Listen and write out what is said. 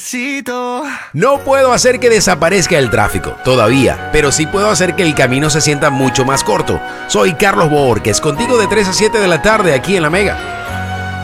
No puedo hacer que desaparezca el tráfico, todavía, pero sí puedo hacer que el camino se sienta mucho más corto. Soy Carlos Borges, contigo de 3 a 7 de la tarde aquí en La Mega.